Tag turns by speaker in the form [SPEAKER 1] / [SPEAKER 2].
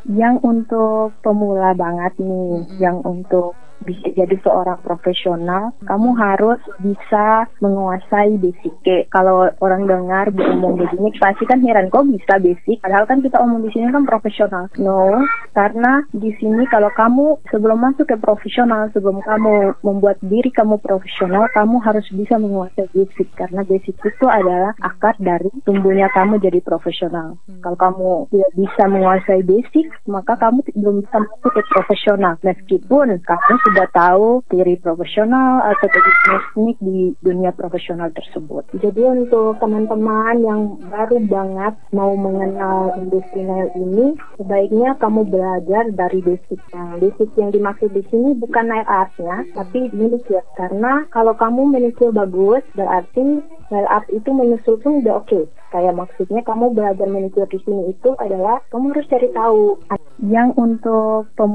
[SPEAKER 1] Yang untuk pemula banget nih, yang untuk bisa jadi seorang profesional, kamu harus bisa menguasai basic. Kalau orang dengar ngomong begini, pasti kan heran, kok bisa basic? Padahal kan kita omong di sini kan profesional. No, karena di sini kalau kamu sebelum masuk ke profesional, sebelum kamu membuat diri kamu profesional, kamu harus bisa menguasai basic. Karena basic itu adalah akar dari tumbuhnya kamu jadi profesional. Kalau kamu tidak bisa menguasai basic, maka kamu belum bisa masuk ke profesional. Meskipun kamu sudah tahu teori profesional atau teknik di dunia profesional tersebut. Jadi untuk teman-teman yang baru banget mau mengenal industri nail ini, sebaiknya kamu belajar dari basicnya. Basic yang dimaksud di sini bukan nail artnya, tapi manicure. Karena kalau kamu manicure bagus, berarti nail art itu menyusul pun udah oke. Kayak maksudnya kamu belajar manicure di sini itu adalah kamu harus cari tahu. Yang untuk